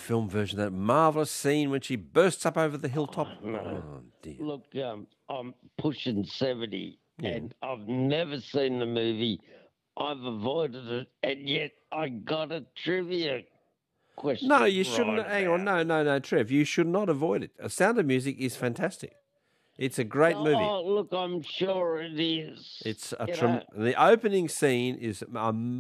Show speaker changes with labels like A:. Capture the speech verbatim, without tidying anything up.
A: film version, that marvellous scene when she bursts up over the hilltop.
B: Oh, no.
A: Oh, dear.
B: Look, um, I'm pushing seventy,
A: Yeah.
B: and I've never seen the movie. I've avoided it, and yet I got a trivia question.
A: No, you shouldn't.
B: right
A: Hang on.
B: about
A: No, no, no, Trev. You should not avoid it. A Sound of Music is fantastic. It's a great movie.
B: Oh, look, I'm sure it is.
A: It's a
B: You
A: trem-
B: know,
A: the opening scene is a